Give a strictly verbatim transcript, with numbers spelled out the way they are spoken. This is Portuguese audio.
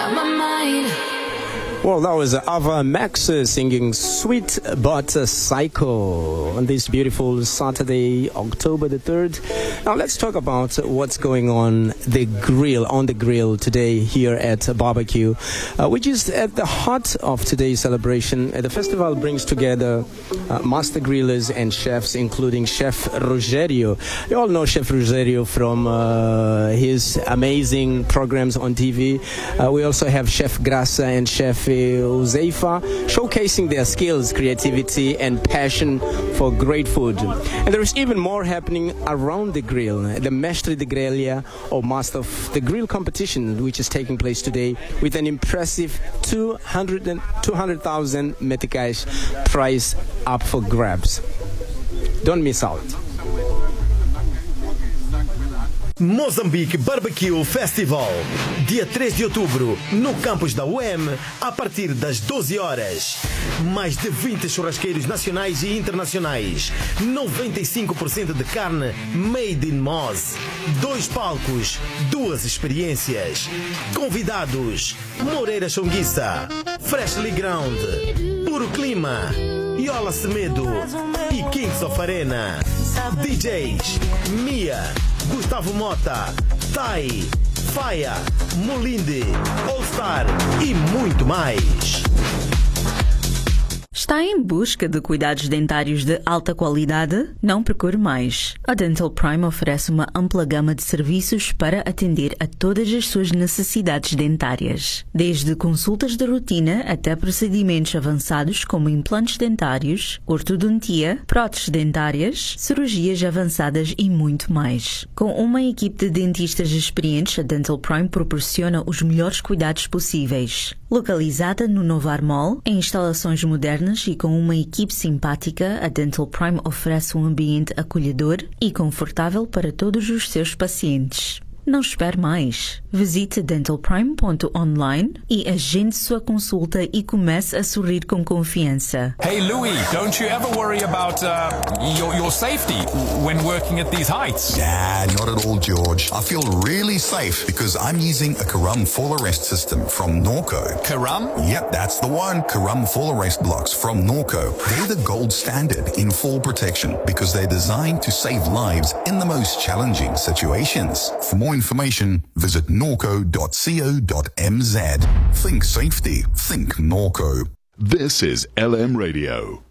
on my mind. Well, that was Ava Max uh, singing Sweet But uh, Psycho on this beautiful Saturday, October the third. Now let's talk about what's going on the grill, on the grill today here at Barbecue, uh, which is at the heart of today's celebration. Uh, the festival brings together uh, master grillers and chefs, including Chef Rogério. You all know Chef Rogério from uh, his amazing programs on T V. Uh, we also have Chef Graça and Chef Uzeifa, showcasing their skills, creativity, and passion for great food. And there is even more happening around the grill. The Mestre de Grelha, or Master of the Grill competition, which is taking place today with an impressive two hundred thousand meticais prize up for grabs. Don't miss out. Moçambique Barbecue Festival, dia três de outubro, no campus da U E M, a partir das doze horas. Mais de vinte churrasqueiros nacionais e internacionais, noventa e cinco por cento de carne made in Moz, dois palcos, duas experiências. Convidados: Moreira Chonguissa, Freshly Ground, Puro Clima, Yola Semedo e Kings of Arena. D Js: Mia, Gustavo Mota, Tai, Faia, Molinde, All Star e muito mais. Está em busca de cuidados dentários de alta qualidade? Não procure mais. A Dental Prime oferece uma ampla gama de serviços para atender a todas as suas necessidades dentárias. Desde consultas de rotina até procedimentos avançados como implantes dentários, ortodontia, próteses dentárias, cirurgias avançadas e muito mais. Com uma equipe de dentistas experientes, a Dental Prime proporciona os melhores cuidados possíveis. Localizada no Novar Mall, em instalações modernas e com uma equipe simpática, a Dental Prime oferece um ambiente acolhedor e confortável para todos os seus pacientes. Não espere mais. Visite dental prime ponto online e agende sua consulta e comece a sorrir com confiança. Hey Louis, don't you ever worry about uh, your, your safety when working at these heights? Nah, not at all, George. I feel really safe because I'm using a Karam fall arrest system from Norco. Karam? Yep, that's the one. Karam fall arrest blocks from Norco. They're the gold standard in fall protection because they're designed to save lives in the most challenging situations. For more information, visit norco dot co dot m z. Think safety. Think Norco. This is L M Radio.